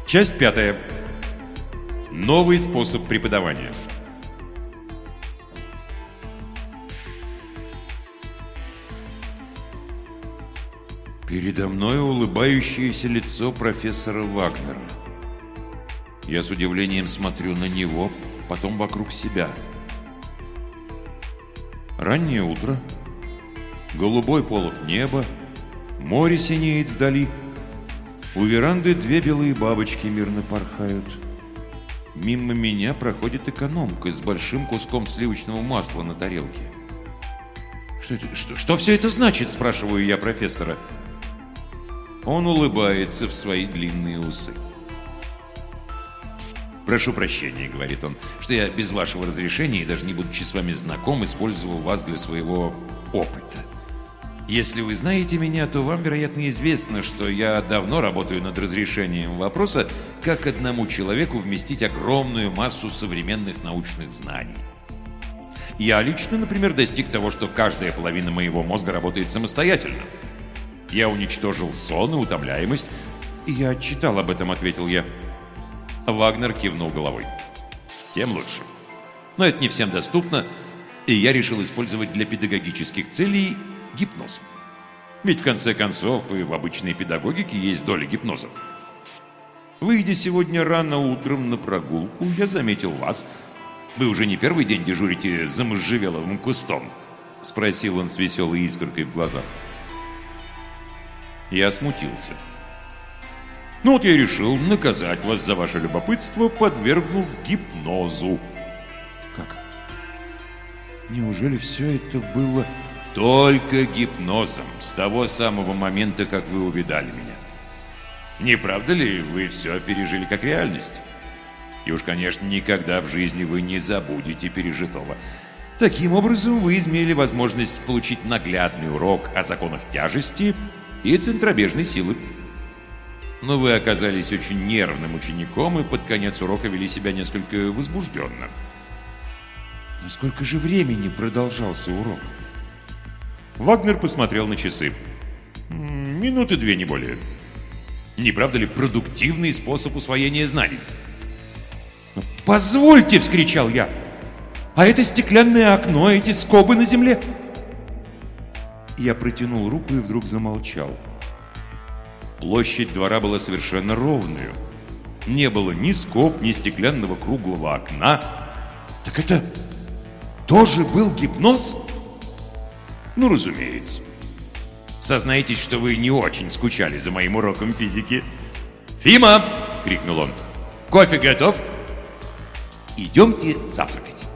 Часть 5. Новый способ преподавания. Передо мной улыбающееся лицо профессора Вагнера. Я с удивлением смотрю на него, потом вокруг себя. Раннее утро, голубой полог неба, море синеет вдали. У веранды две белые бабочки мирно порхают. Мимо меня проходит экономка с большим куском сливочного масла на тарелке. Что все это значит?» – спрашиваю я профессора. Он улыбается в свои длинные усы. «Прошу прощения», — говорит он, — «что я без вашего разрешения и даже не будучи с вами знаком, использовал вас для своего опыта. Если вы знаете меня, то вам, вероятно, известно, что я давно работаю над разрешением вопроса, как одному человеку вместить огромную массу современных научных знаний. Я лично, например, достиг того, что каждая половина моего мозга работает самостоятельно. Я уничтожил сон и утомляемость. «Я читал об этом», — ответил я. Вагнер кивнул головой. «Тем лучше. Но это не всем доступно, и я решил использовать для педагогических целей гипноз. Ведь в конце концов и в обычной педагогике есть доля гипноза. Выйдя сегодня рано утром на прогулку, я заметил вас. Вы уже не первый день дежурите за можжевеловым кустом?» — спросил он с веселой искоркой в глазах. Я смутился. «Ну вот я решил наказать вас за ваше любопытство, подвергнув гипнозу». «Как? Неужели все это было...» «Только гипнозом, с того самого момента, как вы увидали меня. Не правда ли, вы все пережили как реальность? И уж, конечно, никогда в жизни вы не забудете пережитого. Таким образом, вы имели возможность получить наглядный урок о законах тяжести и центробежной силы. Но вы оказались очень нервным учеником и под конец урока вели себя несколько возбужденно». «Насколько же времени продолжался урок?» Вагнер посмотрел на часы. «Минуты две, не более. Не правда ли продуктивный способ усвоения знаний?» «Позвольте!» — вскричал я. «А это стеклянное окно, эти скобы на земле?» Я протянул руку и вдруг замолчал. Площадь двора была совершенно ровную. Не было ни скоб, ни стеклянного круглого окна. «Так это тоже был гипноз?» «Ну, разумеется. Сознайтесь, что вы не очень скучали за моим уроком физики». «Фима!» — крикнул он. «Кофе готов? Идемте завтракать».